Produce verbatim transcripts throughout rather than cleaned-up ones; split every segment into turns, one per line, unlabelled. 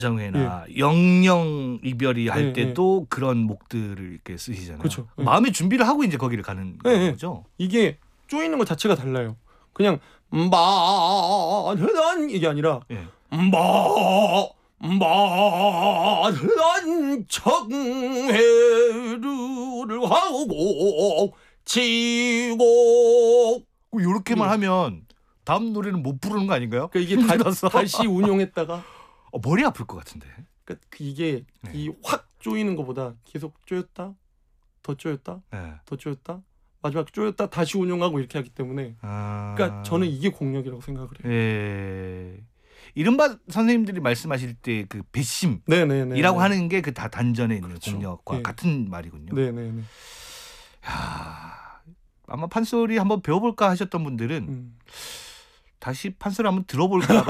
정회나 예. 영영 이별이 할
예,
때도 예. 그런 목들을 이렇게 쓰시잖아요.
그렇죠. 예.
마음의 준비를 하고 이제 거기를 가는
예,
거죠.
예. 이게 쪼이는 것 자체가 달라요. 그냥 마흔 이게 아니라
예.
마흔 정회를 하고 지고
이렇게만 음. 하면 다음 노래는 못 부르는 거 아닌가요?
그러니까 이게 다, 다시 운용했다가
어, 머리 아플 것 같은데.
그러니까 이게 네. 이 확 조이는 것보다 계속 조였다, 더 조였다, 네. 더 조였다, 마지막 조였다 다시 운용하고 이렇게 하기 때문에 아... 그러니까 저는 이게 공력이라고 생각을 해요.
예. 이른바 선생님들이 말씀하실 때 그 배심이라고 하는 게 그 다 단전에 있는 그렇죠. 공력과 네. 같은 말이군요.
네네네.
야, 아마 판소리 한번 배워볼까 하셨던 분들은 음. 다시 판소리 한번 들어볼까.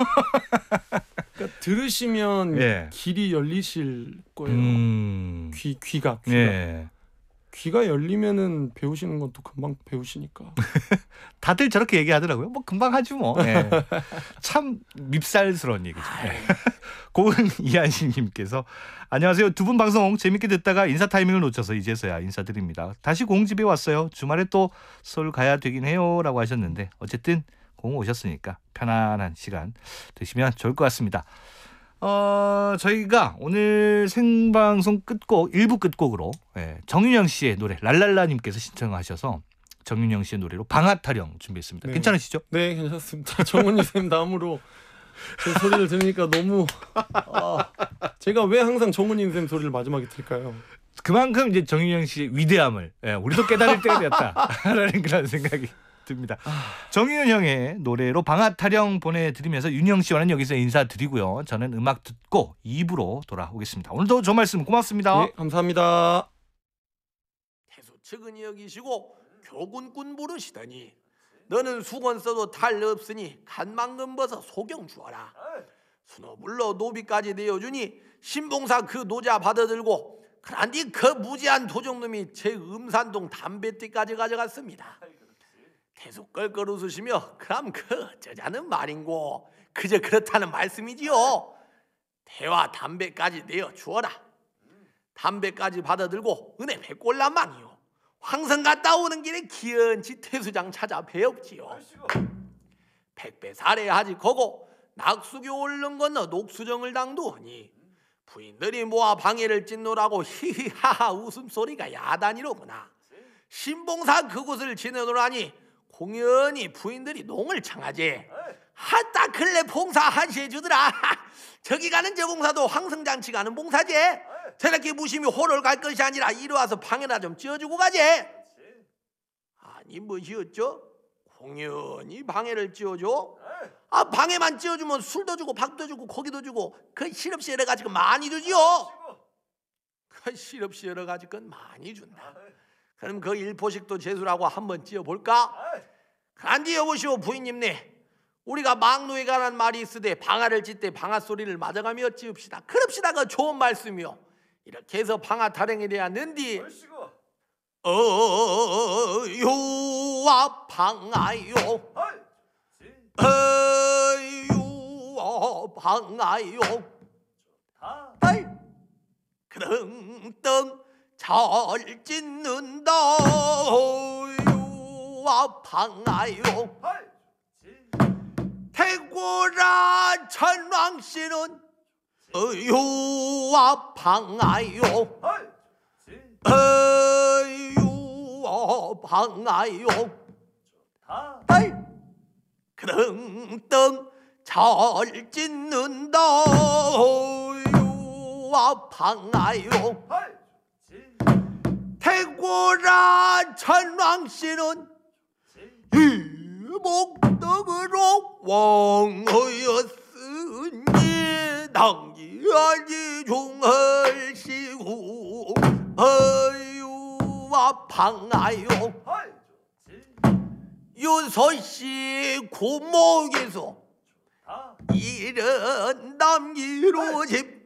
그러니까 들으시면 예. 길이 열리실 거예요. 음. 귀 귀가 귀가. 예. 귀가 열리면은 배우시는 건 또 금방 배우시니까.
다들 저렇게 얘기하더라고요. 뭐 금방 하지 뭐. 예. 참 밉살스러운 얘기죠. 예. 고은 이한식님께서 안녕하세요. 두 분 방송 재밌게 듣다가 인사 타이밍을 놓쳐서 이제서야 인사드립니다. 다시 공집에 왔어요. 주말에 또 서울 가야 되긴 해요. 라고 하셨는데 어쨌든 공 오셨으니까 편안한 시간 되시면 좋을 것 같습니다. 어, 저희가 오늘 생방송 끝곡 일 부 끝곡으로 예, 정윤영 씨의 노래 랄랄라님께서 신청하셔서 정윤영 씨의 노래로 방아타령 준비했습니다.
네.
괜찮으시죠?
네, 괜찮습니다. 정은희 쌤 다음으로 제 소리를 들으니까 너무 아, 제가 왜 항상 정은희 쌤 소리를 마지막에 들을까요?
그만큼 이제 정윤영 씨의 위대함을 예, 우리도 깨달을 때가 되었다라는 그런 생각이 듭니다. 아... 정윤 형의 노래로 방아타령 보내드리면서 윤영 씨와는 여기서 인사드리고요. 저는 음악 듣고 이 부로 돌아오겠습니다. 오늘도 좋은 말씀 고맙습니다.
네, 감사합니다.
태수 측은히 여기시고 교군꾼 부르시더니 너는 수건 써도 탈 없으니 간만금 벗어 소경 주어라. 순호불로 노비까지 내어주니 신봉사 그 노자 받아들고 그란디 그 무지한 도적놈이 제 음산동 담배띠까지 가져갔습니다. 계속 껄껄 웃으시며 그럼 그 저자는 말인고 그저 그렇다는 말씀이지요. 대와 담배까지 내어 주어라. 담배까지 받아들고 은혜 백골란망이요. 황성 갔다 오는 길에 기연치 태수장 찾아 배웠지요. 백배 살해하지 거고 낙수교 얼른 건너 녹수정을 당두하니 부인들이 모아 방해를 찢노라고 히히하하 웃음소리가 야단이로구나. 신봉사 그곳을 지내노라니 공연히 부인들이 농을 청하지. 하따 근래 봉사 한시해 주더라. 저기 가는 저 봉사도 황성장치 가는 봉사지. 저렇게 무심히 호를 갈 것이 아니라 이리 와서 방해나 좀 찌어주고 가지. 아니 뭐시었죠? 공연히 방해를 찌어줘? 아 방해만 찌어주면 술도 주고 밥도 주고 고기도 주고 그 실없이 여러 가지 건 많이 주지요. 그 실없이 여러 가지 건 많이 준다. 그럼 그 일포식도 재수라고 한번 찌어볼까? 간디 여보시오 부인님네 우리가 막노에 관한 말이 있으되 방아를 찢되 방아 소리를 맞아가며 찌읍시다. 그럽시다. 그 좋은 말씀이요. 이렇게 해서 방아 타령에 대한 는디 어유와 방아요 어유와 방아요 아이 그릉덩 잘 찢는다 어유와 방아요 태고라 천왕씨는 어유와 방아요 어유와 방아요 아이 그릉덩 잘 찢는다 어유와 방아요 태고라 천왕씨는 이목덕으로 왕하였으니 당기하지 종할시고 어유와 방아요 유서씨 고목에서 이런 남기로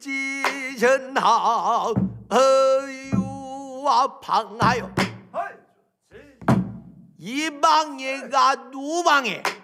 집지셨나 어유와 방아요 이방에가 누방에